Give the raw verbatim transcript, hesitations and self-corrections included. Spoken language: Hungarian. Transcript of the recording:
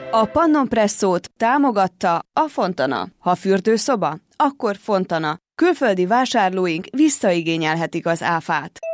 A Pannon Presszót támogatta a Fontana. Ha fürdőszoba, akkor Fontana. Külföldi vásárlóink visszaigényelhetik az áfát.